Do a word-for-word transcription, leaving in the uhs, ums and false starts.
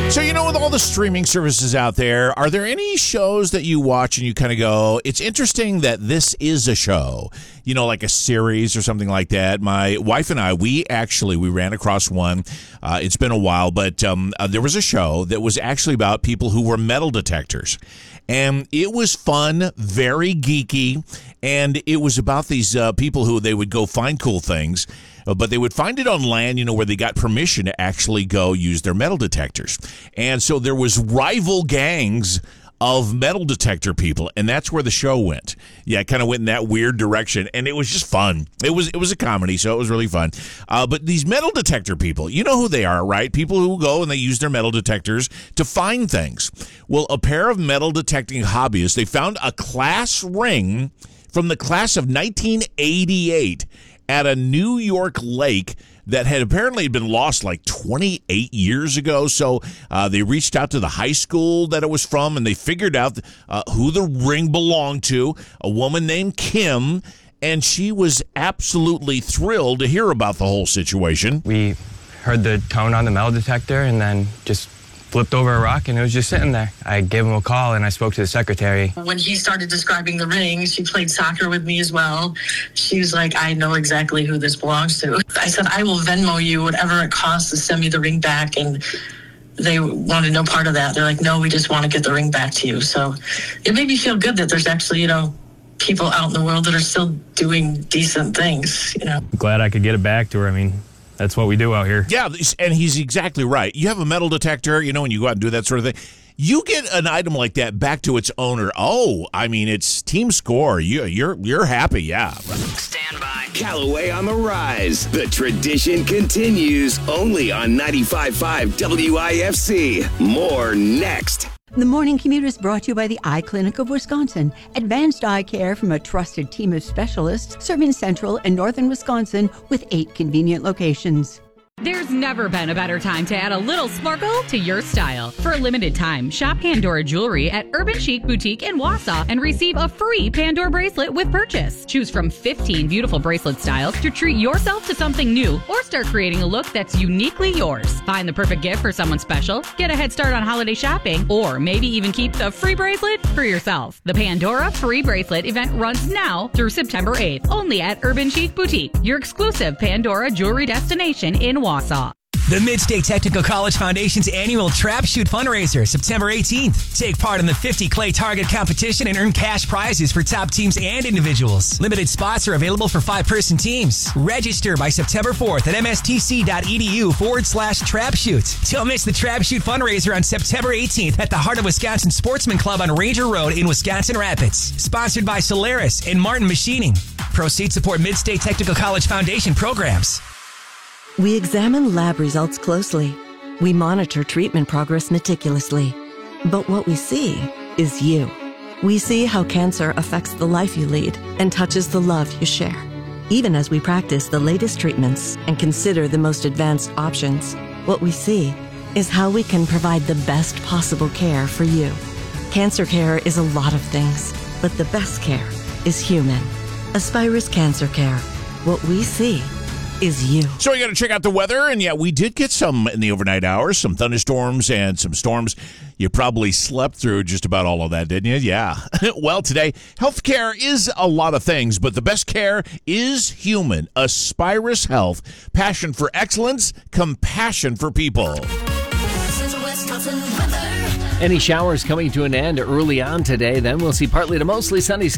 So, you know, with all the streaming services out there, are there any shows that you watch and you kind of go, it's interesting that this is a show, you know, like a series or something like that? My wife and I, we actually, we ran across one. Uh, it's been a while, but um, uh, there was a show that was actually about people who were metal detectors. And it was fun, very geeky, and it was about these uh, people who they would go find cool things, but they would find it on land, you know, where they got permission to actually go use their metal detectors. And so there was rival gangs of metal detector people, and that's where the show went. Yeah, it kind of went in that weird direction, and it was just fun. It was it was a comedy, so it was really fun. Uh, but these metal detector people, you know who they are, right? People who go and they use their metal detectors to find things. Well, a pair of metal detecting hobbyists, they found a class ring from the class of nineteen eighty-eight at a New York lake that had apparently been lost like twenty-eight years ago. So uh, they reached out to the high school that it was from, and they figured out uh, who the ring belonged to, a woman named Kim, and she was absolutely thrilled to hear about the whole situation. We heard the tone on the metal detector and then just flipped over a rock, and it was just sitting there. I gave him a call, and I spoke to the secretary. When he started describing the ring, she played soccer with me as well. She was like, I know exactly who this belongs to. I said, I will Venmo you whatever it costs to send me the ring back, and they wanted no part of that. They're like, no, we just want to get the ring back to you. So it made me feel good that there's actually, you know, people out in the world that are still doing decent things, you know. Glad I could get it back to her. I mean, that's what we do out here. Yeah, and he's exactly right. You have a metal detector, you know, when you go out and do that sort of thing, you get an item like that back to its owner. Oh, I mean, it's team score. You, you're you're happy, yeah. Stand by. Callaway on the rise. The tradition continues only on ninety-five point five W I F C. More next. The Morning Commute is brought to you by the Eye Clinic of Wisconsin. Advanced eye care from a trusted team of specialists serving central and northern Wisconsin with eight convenient locations. There's never been a better time to add a little sparkle to your style. For a limited time, shop Pandora Jewelry at Urban Chic Boutique in Wausau and receive a free Pandora bracelet with purchase. Choose from fifteen beautiful bracelet styles to treat yourself to something new or start creating a look that's uniquely yours. Find the perfect gift for someone special, get a head start on holiday shopping, or maybe even keep the free bracelet for yourself. The Pandora Free Bracelet event runs now through September eighth, only at Urban Chic Boutique, your exclusive Pandora jewelry destination in Wausau. Wausau. The Mid-State Technical College Foundation's annual Trap Shoot fundraiser, September eighteenth. Take part in the fifty Clay Target competition and earn cash prizes for top teams and individuals. Limited spots are available for five-person teams. Register by September fourth at mstc.edu forward slash Trap Shoot. Don't miss the Trap Shoot fundraiser on September eighteenth at the Heart of Wisconsin Sportsman Club on Ranger Road in Wisconsin Rapids. Sponsored by Solaris and Martin Machining. Proceeds support Mid-State Technical College Foundation programs. We examine lab results closely. We monitor treatment progress meticulously. But what we see is you. We see how cancer affects the life you lead and touches the love you share. Even as we practice the latest treatments and consider the most advanced options, what we see is how we can provide the best possible care for you. Cancer care is a lot of things, but the best care is human. Aspirus Cancer Care. What we see is you. So you got to check out the weather, and yeah, we did get some in the overnight hours, some thunderstorms and some storms. You probably slept through just about all of that, didn't you? Yeah. Well, today, healthcare is a lot of things, but the best care is human. Aspirus Health. Passion for excellence, compassion for people. Any showers coming to an end early on today, then we'll see partly to mostly sunny